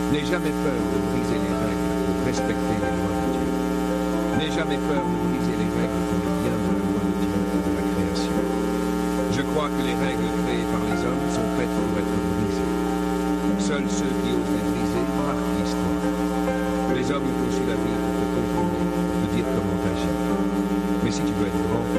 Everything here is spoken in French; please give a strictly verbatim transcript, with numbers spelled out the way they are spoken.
N'aie jamais peur de briser les règles pour respecter les lois de Dieu. N'aie jamais peur de briser les règles pour le bien de la loi de Dieu et de la création. Je crois que les règles créées par les hommes sont faites pour être brisées. Seuls ceux qui osent les briser marquent l'histoire. Les hommes ont conçu la vie pour te contrôler, pour te dire comment agir. Mais si tu veux être grand,